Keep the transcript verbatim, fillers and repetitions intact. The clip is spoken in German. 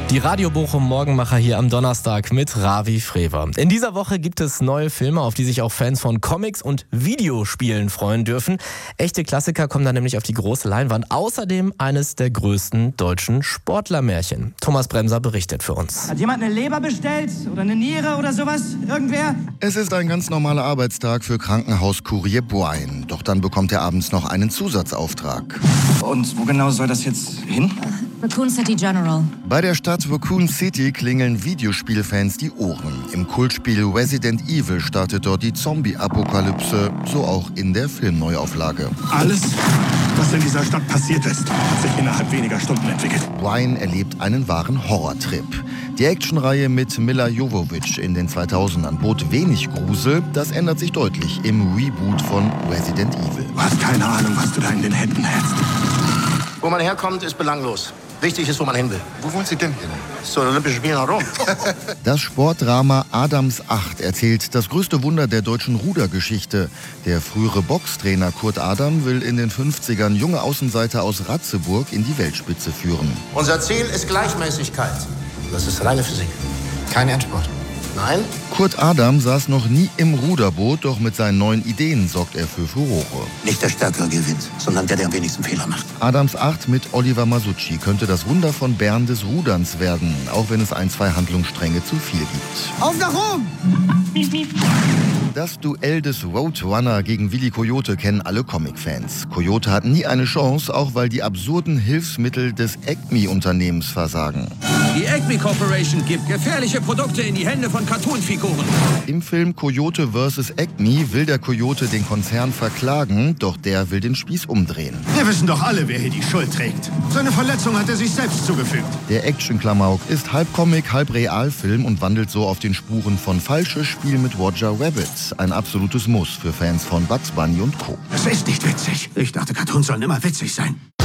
Die Radio Bochum Morgenmacher hier am Donnerstag mit Ravi Frewer. In dieser Woche gibt es neue Filme, auf die sich auch Fans von Comics und Videospielen freuen dürfen. Echte Klassiker kommen dann nämlich auf die große Leinwand. Außerdem eines der größten deutschen Sportlermärchen. Thomas Bremser berichtet für uns. Hat jemand eine Leber bestellt? Oder eine Niere oder sowas? Irgendwer? Es ist ein ganz normaler Arbeitstag für Krankenhauskurier Boeing. Doch dann bekommt er abends noch einen Zusatzauftrag. Und wo genau soll das jetzt hin? Raccoon City General. Bei der Stadt Raccoon City klingeln Videospielfans die Ohren. Im Kultspiel Resident Evil startet dort die Zombie-Apokalypse, so auch in der Filmneuauflage. Alles, was in dieser Stadt passiert ist, hat sich innerhalb weniger Stunden entwickelt. Brian erlebt einen wahren Horrortrip. Die Actionreihe mit Milla Jovovich in den zweitausendern bot wenig Grusel. Das ändert sich deutlich im Reboot von Resident Evil. Du hast keine Ahnung, was du da in den Händen hältst. Wo man herkommt, ist belanglos. Wichtig ist, wo man hin will. Wo wollen Sie denn hin? Zu den Olympischen Spielen nach Rom. Das Sportdrama Adams acht erzählt das größte Wunder der deutschen Rudergeschichte. Der frühere Boxtrainer Kurt Adam will in den fünfzigern junge Außenseiter aus Ratzeburg in die Weltspitze führen. Unser Ziel ist Gleichmäßigkeit. Das ist reine Physik. Kein Endspurt. Nein? Kurt Adam saß noch nie im Ruderboot, doch mit seinen neuen Ideen sorgt er für Furore. Nicht der Stärkere gewinnt, sondern der, der am wenigsten Fehler macht. Adams acht mit Oliver Masucci könnte das Wunder von Bern des Ruderns werden, auch wenn es ein, zwei Handlungsstränge zu viel gibt. Auf nach Rom! Das Duell des Roadrunner gegen Willi Coyote kennen alle Comic-Fans. Coyote hat nie eine Chance, auch weil die absurden Hilfsmittel des Acme-Unternehmens versagen. Die Acme Corporation gibt gefährliche Produkte in die Hände von Cartoon-Figuren. Im Film Coyote versus. Acme will der Coyote den Konzern verklagen, doch der will den Spieß umdrehen. Wir wissen doch alle, wer hier die Schuld trägt. Seine Verletzung hat er sich selbst zugefügt. Der Action-Klamauk ist halb Comic, halb Realfilm und wandelt so auf den Spuren von Falsches Spiel mit Roger Rabbit. Ein absolutes Muss für Fans von Bugs Bunny und Co. Es ist nicht witzig. Ich dachte, Cartoons sollen immer witzig sein.